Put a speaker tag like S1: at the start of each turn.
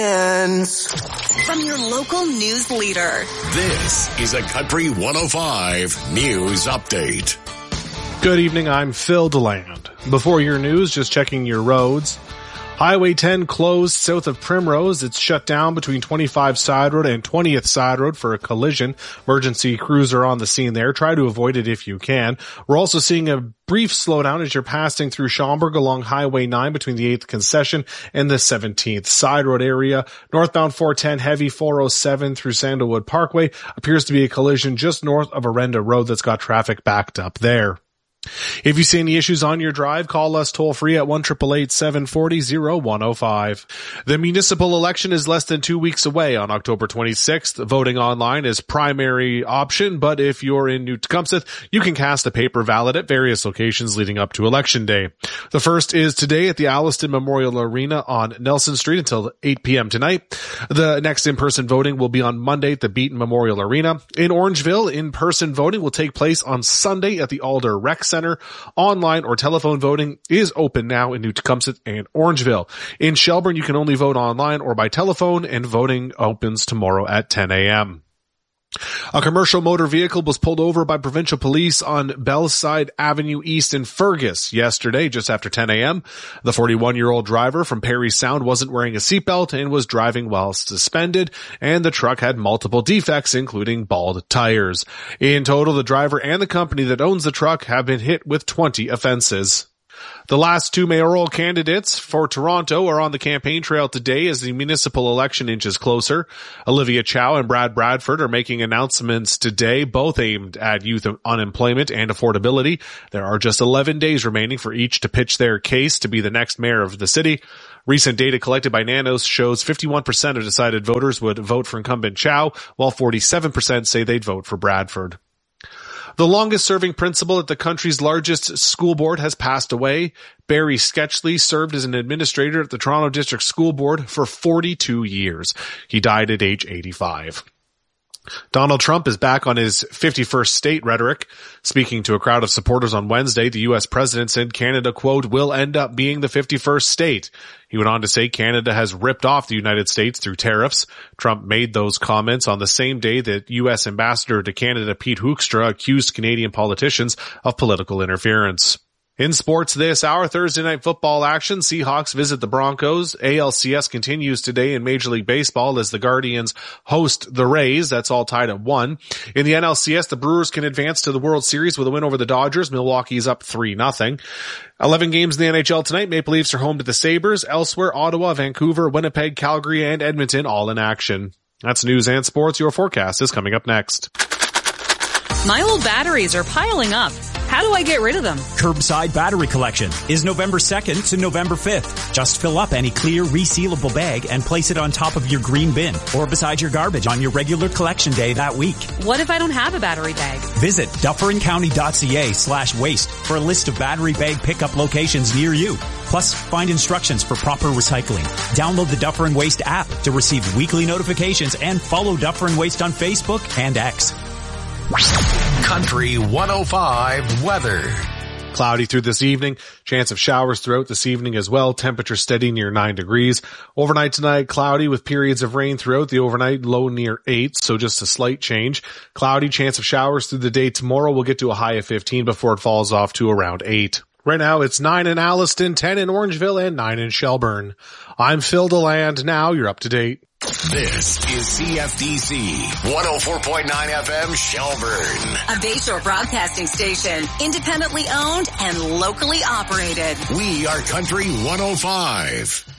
S1: From your local news leader.
S2: This is a Country 105 News Update.
S3: Good evening, I'm Phil DeLand. Before your news, just checking your roads. Highway 10 closed south of Primrose. It's shut down between 25 Side Road and 20th Side Road for a collision. Emergency crews are on the scene there. Try to avoid it if you can. We're also seeing a brief slowdown as you're passing through Schomberg along Highway 9 between the 8th Concession and the 17th Side Road area. Northbound 410 heavy 407 through Sandalwood Parkway appears to be a collision just north of Arenda Road that's got traffic backed up there. If you see any issues on your drive, call us toll free at 1-888-740-0105. The municipal election is less than 2 weeks away on October 26th. Voting online is primary option, but if you're in New Tecumseth, you can cast a paper ballot at various locations leading up to Election Day. The first is today at the Alliston Memorial Arena on Nelson Street until 8 p.m. tonight. The next in-person voting will be on Monday at the Beaton Memorial Arena. In Orangeville, in-person voting will take place on Sunday at the Alder Rec Center. Online or telephone voting is open now in New Tecumseth and Orangeville. In Shelburne, you can only vote online or by telephone, and voting opens tomorrow at 10 a.m. A commercial motor vehicle was pulled over by provincial police on Bellside Avenue East in Fergus yesterday, just after 10 a.m. The 41-year-old driver from Parry Sound wasn't wearing a seatbelt and was driving while suspended, and the truck had multiple defects, including bald tires. In total, the driver and the company that owns the truck have been hit with 20 offenses. The last two mayoral candidates for Toronto are on the campaign trail today as the municipal election inches closer. Olivia Chow and Brad Bradford are making announcements today, both aimed at youth unemployment and affordability. There are just 11 days remaining for each to pitch their case to be the next mayor of the city. Recent data collected by Nanos shows 51% of decided voters would vote for incumbent Chow, while 47% say they'd vote for Bradford. The longest-serving principal at the country's largest school board has passed away. Barry Sketchley served as an administrator at the Toronto District School Board for 42 years. He died at age 85. Donald Trump is back on his 51st state rhetoric. Speaking to a crowd of supporters on Wednesday, the U.S. president said Canada, quote, will end up being the 51st state. He went on to say Canada has ripped off the United States through tariffs. Trump made those comments on the same day that U.S. Ambassador to Canada Pete Hoekstra accused Canadian politicians of political interference. In sports this hour, Thursday night football action. Seahawks visit the Broncos. ALCS continues today in Major League Baseball as the Guardians host the Rays. That's all tied at 1. In the NLCS, the Brewers can advance to the World Series with a win over the Dodgers. Milwaukee's up 3-0. 11 games in the NHL tonight. Maple Leafs are home to the Sabres. Elsewhere, Ottawa, Vancouver, Winnipeg, Calgary, and Edmonton all in action. That's news and sports. Your forecast is coming up next.
S4: My old batteries are piling up. How do I get rid of them?
S5: Curbside Battery Collection is November 2nd to November 5th. Just fill up any clear resealable bag and place it on top of your green bin or beside your garbage on your regular collection day that week.
S4: What if I don't have a battery bag?
S5: Visit dufferincounty.ca/waste for a list of battery bag pickup locations near you. Plus, find instructions for proper recycling. Download the Dufferin Waste app to receive weekly notifications and follow Dufferin Waste on Facebook and X.
S2: Country 105 weather.
S3: Cloudy through this evening. Chance of showers throughout this evening as well. Temperature steady near 9 degrees. Overnight tonight, cloudy with periods of rain throughout the overnight, low near 8, so just a slight change. Cloudy, chance of showers through the day tomorrow. We'll get to a high of 15 before it falls off to around 8. Right now, it's 9 in Alliston, 10 in Orangeville, and 9 in Shelburne. I'm Phil DeLand. Now you're up to date.
S2: This is CFDC 104.9 FM Shelburne.
S1: A Bayshore broadcasting station, independently owned and locally operated.
S2: We are Country 105.